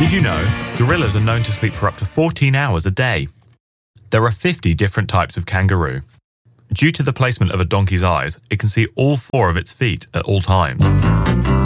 Did you know gorillas are known to sleep for up to 14 hours a day? There are 50 different types of kangaroo. Due to the placement of a donkey's eyes, it can see all 4 of its feet at all times.